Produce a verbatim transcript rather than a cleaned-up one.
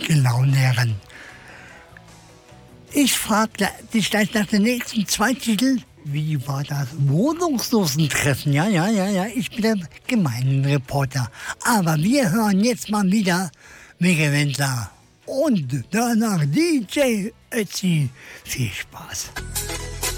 gelaunt, Herren. Ich fragte dich gleich nach den nächsten zwei Titeln. Wie war das Wohnungslosentreffen? Ja, ja, ja, ja, ich bin der Gemeindereporter. Aber wir hören jetzt mal wieder Michael Wendler. Und danach D J Ötzi. Viel Spaß.